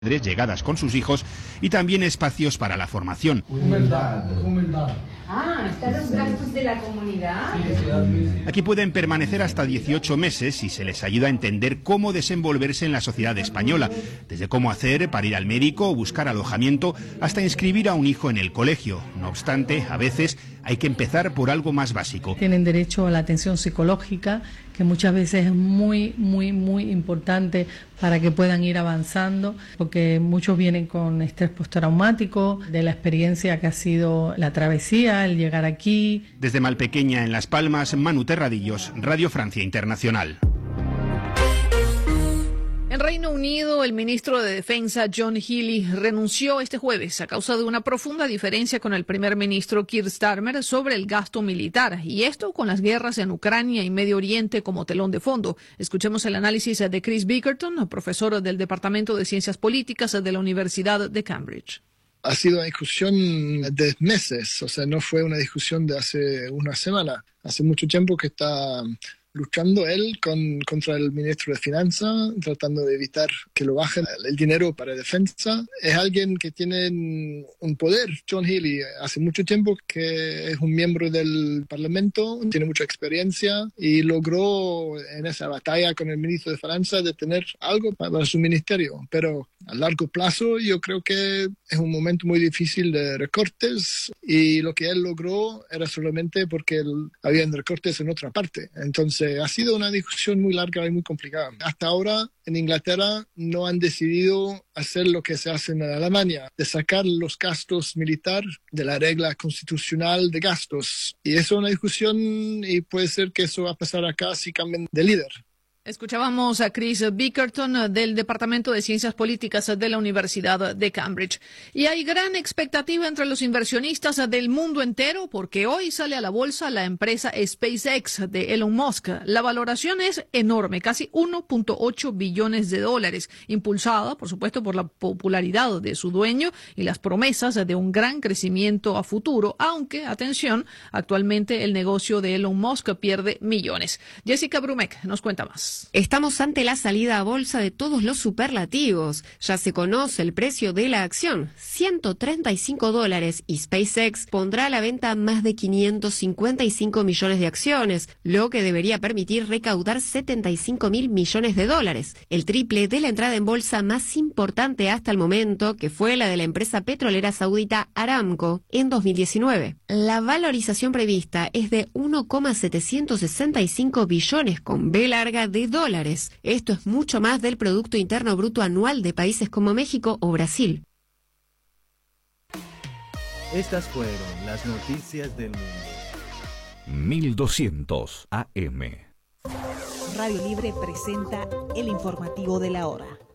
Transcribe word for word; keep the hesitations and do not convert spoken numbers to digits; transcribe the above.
llegadas con sus hijos y también espacios para la formación. Humildad, humildad. Ah, ¿están los gastos de la comunidad? Aquí pueden permanecer hasta dieciocho meses y se les ayuda a entender cómo desenvolverse en la sociedad española, desde cómo hacer para ir al médico o buscar alojamiento hasta inscribir a un hijo en el colegio. No obstante, a veces hay que empezar por algo más básico. Tienen derecho a la atención psicológica, que muchas veces es muy, muy, muy importante para que puedan ir avanzando, porque muchos vienen con estrés postraumático, de la experiencia que ha sido la travesía, el llegar aquí. Desde Malpequeña, en Las Palmas, Manu Terradillos, Radio Francia Internacional. En Reino Unido, el ministro de Defensa, John Healey, renunció este jueves a causa de una profunda diferencia con el primer ministro Keir Starmer sobre el gasto militar, y esto con las guerras en Ucrania y Medio Oriente como telón de fondo. Escuchemos el análisis de Chris Bickerton, profesor del Departamento de Ciencias Políticas de la Universidad de Cambridge. Ha sido una discusión de meses, o sea, no fue una discusión de hace una semana. Hace mucho tiempo que está luchando él con, contra el ministro de Finanzas, tratando de evitar que lo bajen el dinero para defensa. Es alguien que tiene un poder. John Healey hace mucho tiempo que es un miembro del Parlamento, tiene mucha experiencia y logró en esa batalla con el ministro de Finanzas de tener algo para su ministerio. Pero a largo plazo yo creo que es un momento muy difícil de recortes y lo que él logró era solamente porque había recortes en otra parte. Entonces ha sido una discusión muy larga y muy complicada. Hasta ahora en Inglaterra no han decidido hacer lo que se hace en Alemania, de sacar los gastos militares de la regla constitucional de gastos. Y eso es una discusión y puede ser que eso va a pasar acá si cambian de líder. Escuchábamos a Chris Bickerton del Departamento de Ciencias Políticas de la Universidad de Cambridge. Y hay gran expectativa entre los inversionistas del mundo entero porque hoy sale a la bolsa la empresa SpaceX de Elon Musk. La valoración es enorme, casi uno punto ocho billones de dólares, impulsada, por supuesto, por la popularidad de su dueño y las promesas de un gran crecimiento a futuro, aunque, atención, actualmente el negocio de Elon Musk pierde millones. Jessica Brumek nos cuenta más. Estamos ante la salida a bolsa de todos los superlativos. Ya se conoce el precio de la acción, ciento treinta y cinco dólares, y SpaceX pondrá a la venta más de quinientos cincuenta y cinco millones de acciones, lo que debería permitir recaudar setenta y cinco mil millones de dólares, el triple de la entrada en bolsa más importante hasta el momento, que fue la de la empresa petrolera saudita Aramco en dos mil diecinueve. La valorización prevista es de uno coma setecientos sesenta y cinco billones con B larga de dólares. Esto es mucho más del Producto Interno Bruto anual de países como México o Brasil. Estas fueron las noticias del mundo. mil doscientos A M. Radio Libre presenta el informativo de la hora.